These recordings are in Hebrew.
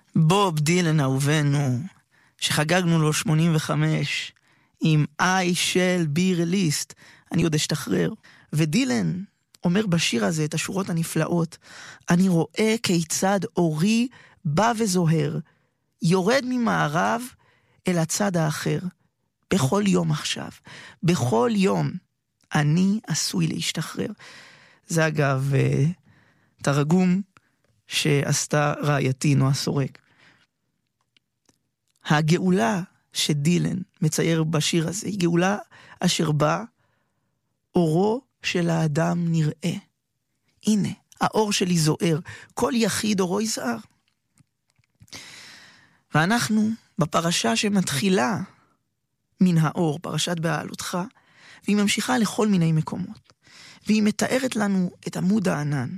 בוב דילן אהובנו, שחגגנו לו 85, עם I shall be released, אני עוד אשתחרר. ודילן אומר בשיר הזה את השורות הנפלאות, אני רואה כיצד אורי בא וזוהר, יורד ממערב אל הצד האחר. בכל יום עכשיו, בכל יום, אני עשוי להשתחרר. זה אגב תרגום שעשתה רעייתי נועה סורק. הגאולה שדילן מצייר בשיר הזה, היא גאולה אשר בה אורו של האדם נראה. הנה, האור שלי זוהר, כל יחיד אורו יזהר. ואנחנו בפרשה שמתחילה מן האור, פרשת בעלותך, והיא ממשיכה לכל מיני מקומות. והיא מתארת לנו את עמוד הענן.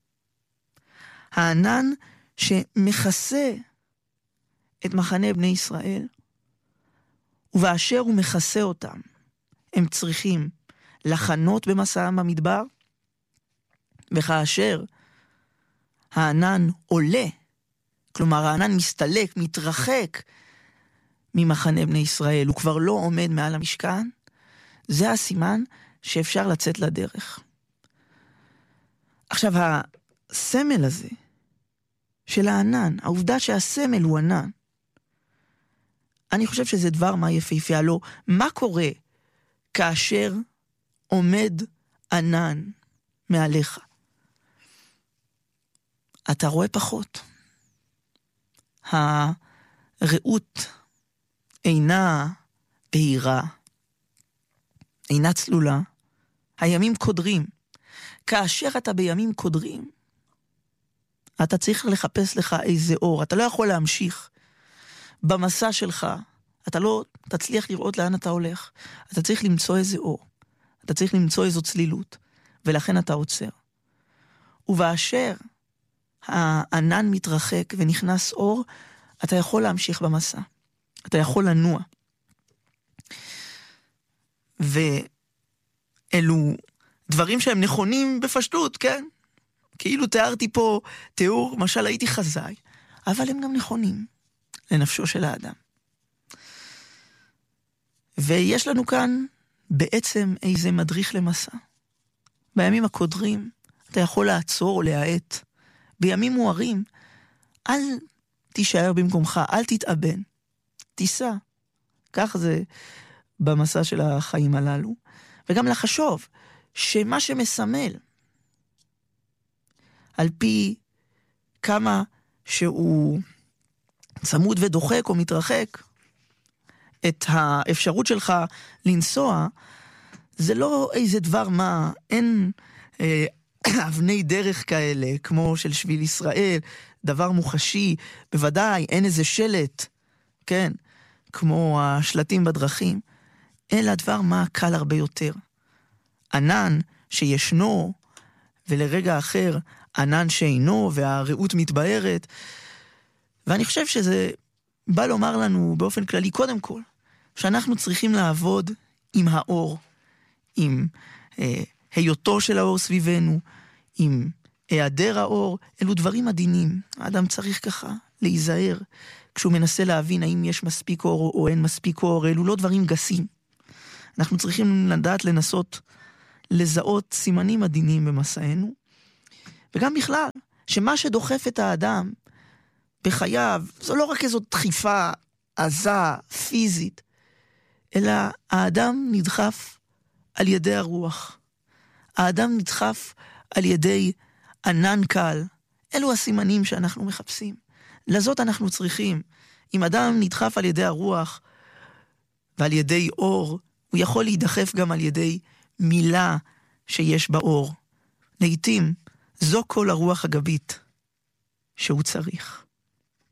הענן שמכסה את מחנה בני ישראל, ובאשר הוא מכסה אותם, הם צריכים לחנות במסעם במדבר, וכאשר הענן עולה, כלומר הענן מסתלק, מתרחק ממחנה בני ישראל, הוא כבר לא עומד מעל המשכן, זה הסימן שאפשר לצאת לדרך. עכשיו, הסמל הזה של הענן, העובדה שהסמל הוא ענן, אני חושב שזה דבר מה יפהפה. הלא, מה קורה כאשר עומד ענן מעליך? אתה רואה פחות. הראות אינה בהירה, אינה צלולה. הימים קודרים. כאשר אתה בימים קודרים, אתה צריך לחפש לך איזה אור. אתה לא יכול להמשיך במסע שלך. אתה לא תצליח לראות לאן אתה הולך. אתה צריך למצוא איזה אור. אתה צריך למצוא איזו צלילות. ולכן אתה עוצר. ובאשר הענן מתרחק ונכנס אור, אתה יכול להמשיך במסע. אתה יכול לנוע. ואלו דברים שהם נכונים בפשטות, כן? כאילו תיארתי פה תיאור, משל הייתי חזאי, אבל הם גם נכונים לנפשו של האדם. ויש לנו כאן בעצם איזה מדריך למסע. בימים הקודרים אתה יכול לעצור או להעט. בימים מוארים, אל תישאר במקומך, אל תתאבן. תיסע. כך זה במסע של החיים הללו. וגם לחשוב שמה שמסמל, על פי כמה שהוא צמוד ודוחק או מתרחק, את האפשרות שלך לנסוע, זה לא איזה דבר מה, אין אבני דרך כאלה, כמו של שביל ישראל, דבר מוחשי, בוודאי, אין איזה שלט, כן, כמו השלטים בדרכים, אלא דבר מה קל הרבה יותר. ענן שישנו, ולרגע אחר ענן שאינו, והרעות מתבהרת, ואני חושב שזה בא לומר לנו באופן כללי, קודם כל, שאנחנו צריכים לעבוד עם האור, עם היותו של האור סביבנו, עם היעדר האור, אלו דברים עדינים. האדם צריך ככה להיזהר, כשהוא מנסה להבין האם יש מספיק אור או אין מספיק אור, אלו לא דברים גסים. אנחנו צריכים לדעת לנסות לזהות סימנים עדינים במסענו, וגם בכלל, שמה שדוחף את האדם בחייו, זו לא רק איזו דחיפה עזה, פיזית, אלא האדם נדחף על ידי הרוח. האדם נדחף על ידי ענן קל. אלו הסימנים שאנחנו מחפשים. לזאת אנחנו צריכים. אם אדם נדחף על ידי הרוח ועל ידי אור, הוא יכול להידחף גם על ידי מילה שיש באור. לעתים, זו כל הרוח הגבית שהוא צריך.